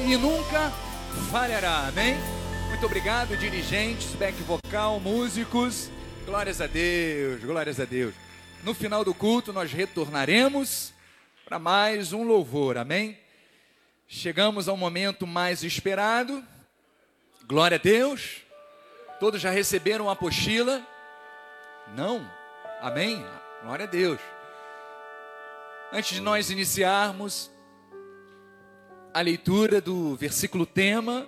e nunca falhará, amém? Muito obrigado, dirigentes, back vocal, músicos, glórias a Deus, glórias a Deus. No final do culto nós retornaremos para mais um louvor, amém? Chegamos ao momento mais esperado, glória a Deus. Todos já receberam a apostila? Não? Amém? Glória a Deus. Antes de nós iniciarmos a leitura do versículo tema,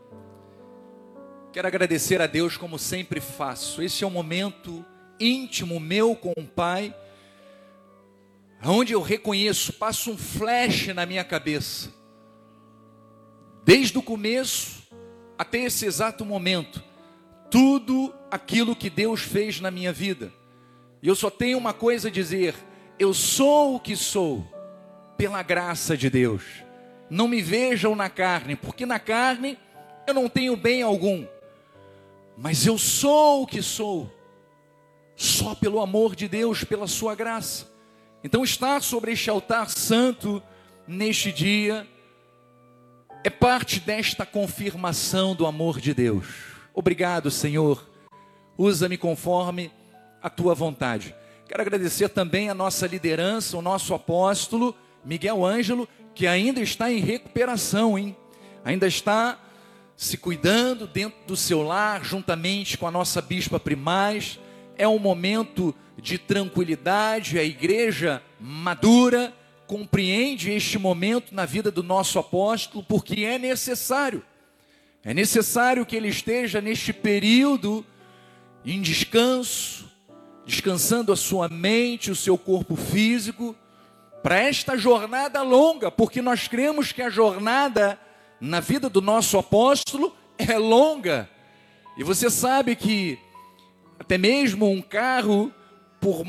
quero agradecer a Deus como sempre faço. Esse é um momento íntimo meu com o Pai, onde eu reconheço, passa um flash na minha cabeça, desde o começo até esse exato momento, tudo aquilo que Deus fez na minha vida. E eu só tenho uma coisa a dizer: eu sou o que sou pela graça de Deus. Não me vejam na carne, porque na carne eu não tenho bem algum, mas eu sou o que sou só pelo amor de Deus, pela sua graça. Então estar sobre este altar santo neste dia é parte desta confirmação do amor de Deus. Obrigado, Senhor, usa-me conforme a tua vontade. Quero agradecer também a nossa liderança, o nosso apóstolo Miguel Ângelo, que ainda está em recuperação, hein? Ainda está se cuidando dentro do seu lar, juntamente com a nossa bispa primaz. É um momento de tranquilidade, a igreja madura compreende este momento na vida do nosso apóstolo, porque é necessário que ele esteja neste período em descanso, descansando a sua mente, o seu corpo físico, para esta jornada longa, porque nós cremos que a jornada na vida do nosso apóstolo é longa. E você sabe que até mesmo um carro, por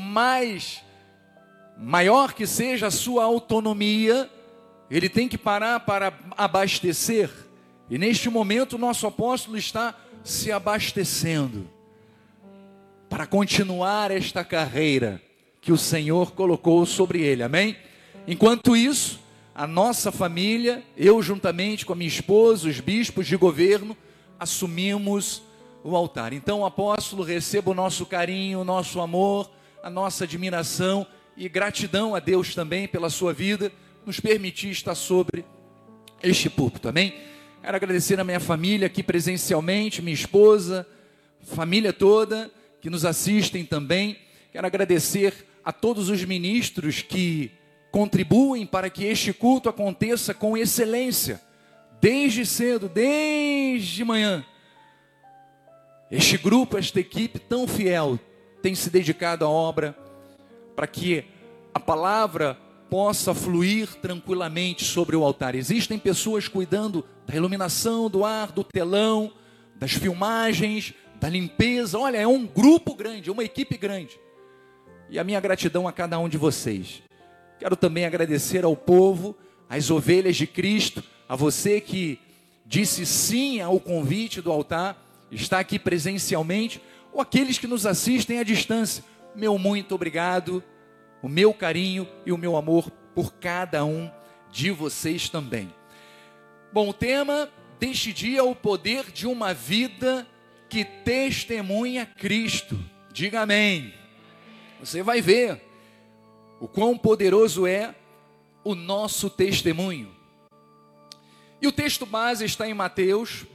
maior que seja a sua autonomia, ele tem que parar para abastecer. E neste momento o nosso apóstolo está se abastecendo para continuar esta carreira que o Senhor colocou sobre ele, amém? Enquanto isso, a nossa família, eu juntamente com a minha esposa, os bispos de governo, assumimos o altar. Então, apóstolo, receba o nosso carinho, o nosso amor, a nossa admiração e gratidão a Deus também pela sua vida, nos permitir estar sobre este púlpito, amém? Quero agradecer a minha família aqui presencialmente, minha esposa, família toda, que nos assistem também. Quero agradecer a todos os ministros que contribuem para que este culto aconteça com excelência, desde cedo, desde manhã. Este grupo, esta equipe tão fiel, tem se dedicado à obra, para que a palavra possa fluir tranquilamente sobre o altar. Existem pessoas cuidando da iluminação, do ar, do telão, das filmagens, da limpeza. Olha, é um grupo grande, uma equipe grande. E a minha gratidão a cada um de vocês. Quero também agradecer ao povo, às ovelhas de Cristo, a você que disse sim ao convite do altar, está aqui presencialmente, ou aqueles que nos assistem à distância. Meu muito obrigado, o meu carinho e o meu amor por cada um de vocês também. Bom, o tema deste dia é o poder de uma vida que testemunha Cristo. Diga amém. Você vai ver o quão poderoso é o nosso testemunho. E o texto base está em Mateus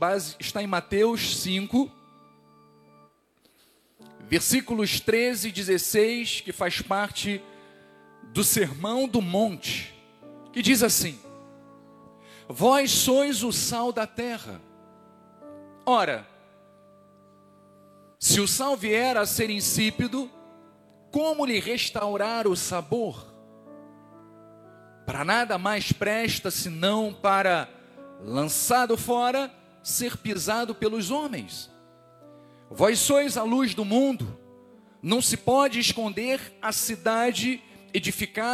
5, versículos 13 e 16, que faz parte do Sermão do Monte, que diz assim: vós sois o sal da terra. Ora, se o sal vier a ser insípido, como lhe restaurar o sabor? Para nada mais presta senão para, lançado fora, ser pisado pelos homens. Vós sois a luz do mundo. Não se pode esconder a cidade edificada